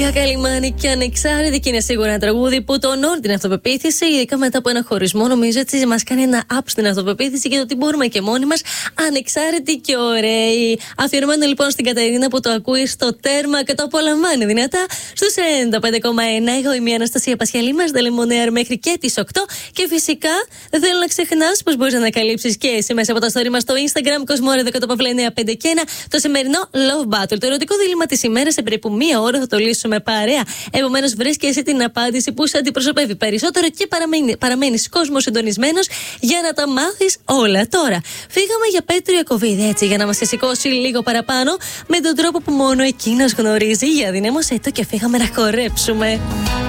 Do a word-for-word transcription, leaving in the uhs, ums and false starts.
Μαρία Καλυμάνη και Ανεξάρτητη, και είναι σίγουρα ένα τραγούδι που τονώνει την αυτοπεποίθηση, ειδικά μετά από ένα χωρισμό. Νομίζω έτσι μας κάνει ένα up στην αυτοπεποίθηση και το ότι μπορούμε και μόνοι μας, ανεξάρτητοι και ωραίοι. Αφιερωμένο λοιπόν στην Κατερίνα που το ακούει στο τέρμα και το απολαμβάνει δυνατά στους ενενήντα πέντε κόμμα ένα. Εγώ είμαι η Αναστασία Πασχαλή, μας The Lemonade μέχρι και τις οκτώ. Και φυσικά δεν θέλω να ξεχνάς πως μπορείς να ανακαλύψεις και εσύ μέσα από τα story μας στο Instagram Κοσμόρε δέκα παύλα εννιά πέντε και ένα το σημερινό Love Battle. Το ερωτικό δίλημμα της ημέρας σε περίπου μία ώρα θα το λύσουμε παρέα. Επομένως, βρες και εσύ την απάντηση που σε αντιπροσωπεύει περισσότερο και παραμένει, παραμένεις κόσμος συντονισμένος για να τα μάθεις όλα. Τώρα, φύγαμε για Πέτρο Ιακωβίδη, έτσι, για να μας σηκώσει λίγο παραπάνω με τον τρόπο που μόνο εκείνος γνωρίζει. Για δυνάμωσέ το και φύγαμε να χορέψουμε.